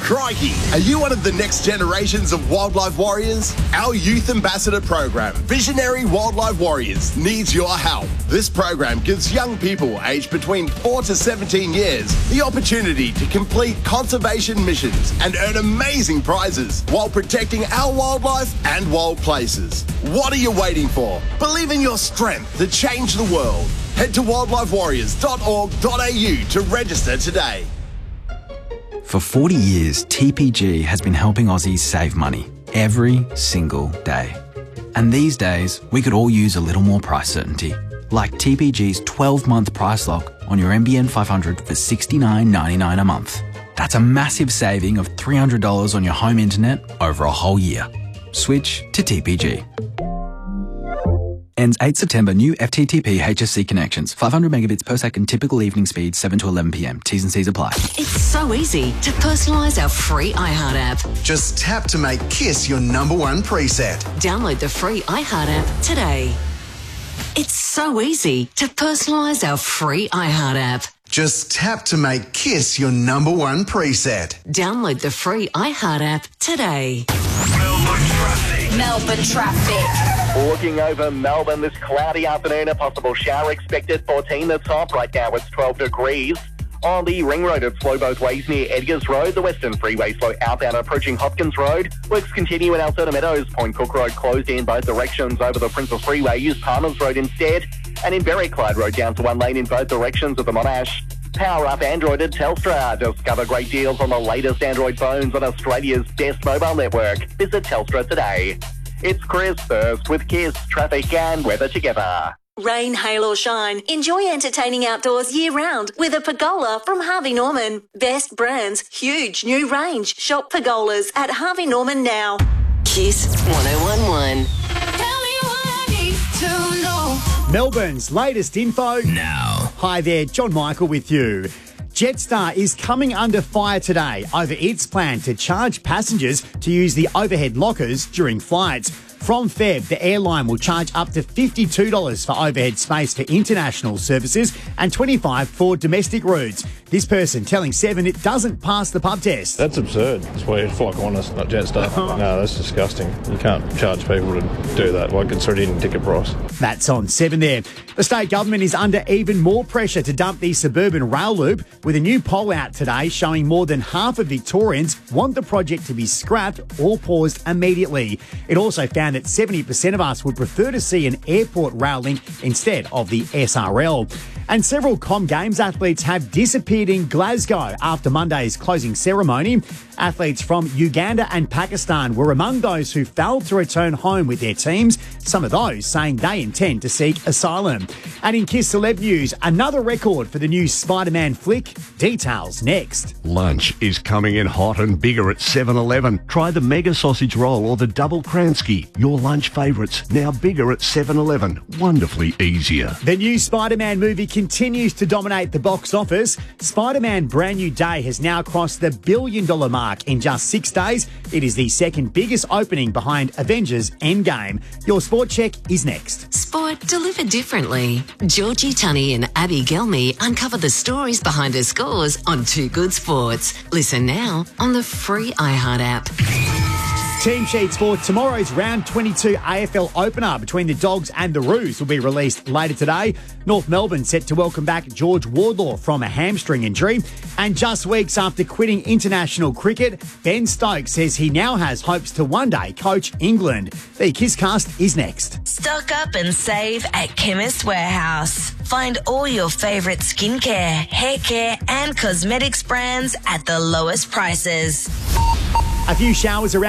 Crikey, are you one of the next generations of wildlife warriors? Our youth ambassador program, Visionary Wildlife Warriors, needs your help. This program gives young people aged between 4 to 17 years the opportunity to complete conservation missions and earn amazing prizes while protecting our wildlife and wild places. What are you waiting for? Believe in your strength to change the world. Head to wildlifewarriors.org.au to register today. For 40 years, TPG has been helping Aussies save money every single day. And these days, we could all use a little more price certainty, like TPG's 12-month price lock on your NBN 500 for $69.99 a month. That's a massive saving of $300 on your home internet over a whole year. Switch to TPG. Ends 8 September. New FTTP HSC connections. 500 megabits per second. Typical evening speed 7 to 11 p.m. T's and C's apply. It's so easy to personalise our free iHeart app. Just tap to make Kiss your #1 preset. Download the free iHeart app today. It's so easy to personalise our free iHeart app. Just tap to make Kiss your #1 preset. Download the free iHeart app today. Melbourne traffic. Looking over Melbourne this cloudy afternoon, a possible shower expected. 14 the top. Right now it's 12 degrees. On the Ring Road, it's slow both ways near Edgars Road. The Western Freeway slow outbound approaching Hopkins Road. Works continue in Alberta Meadows. Point Cook Road closed in both directions over the Princess Freeway. Use Palmers Road instead. And in Berry Clyde Road down to one lane in both directions of the Monash. Power up Android at Telstra. Discover great deals on the latest Android phones on Australia's best mobile network. Visit Telstra today. It's Chris First with Kiss, traffic and weather together. Rain, hail or shine, enjoy entertaining outdoors year-round with a pergola from Harvey Norman. Best brands, huge new range. Shop pergolas at Harvey Norman now. Kiss 1011. Tell me what I need to know. Melbourne's latest info now. Hi there, John Michael with you. Jetstar is coming under fire today over its plan to charge passengers to use the overhead lockers during flights. From Feb, the airline will charge up to $52 for overhead space for international services and $25 for domestic routes. This person telling Seven it doesn't pass the pub test. That's absurd. It's weird. Like Qantas, not Jetstar. No, that's disgusting. You can't charge people to do that. Like, it's already in ticket price. That's on Seven there. The state government is under even more pressure to dump the suburban rail loop, with a new poll out today showing more than half of Victorians want the project to be scrapped or paused immediately. It also found that 70% of us would prefer to see an airport rail link instead of the SRL. And several Com Games athletes have disappeared in Glasgow after Monday's closing ceremony. Athletes from Uganda and Pakistan were among those who failed to return home with their teams, some of those saying they intend to seek asylum. And in Kiss Celeb News, another record for the new Spider-Man flick. Details next. Lunch is coming in hot and bigger at 7-Eleven. Try the Mega Sausage Roll or the Double Kransky. Your lunch favourites, now bigger at 7-Eleven. Wonderfully easier. The new Spider-Man movie continues to dominate the box office. Spider-Man Brand New Day has now crossed the $1 billion mark in just 6 days. It is the second biggest opening behind Avengers Endgame. Your sport check is next. Sport delivered differently. Georgie Tunney and Abby Gelmy uncover the stories behind her scores on Too Good Sports. Listen now on the free iHeart app. Team sheets for tomorrow's round 22 AFL opener between the Dogs and the Roos will be released later today. North Melbourne set to welcome back George Wardlaw from a hamstring injury. And just weeks after quitting international cricket, Ben Stokes says he now has hopes to one day coach England. The Kisscast is next. Stock up and save at Chemist Warehouse. Find all your favourite skincare, hair care and cosmetics brands at the lowest prices. A few showers around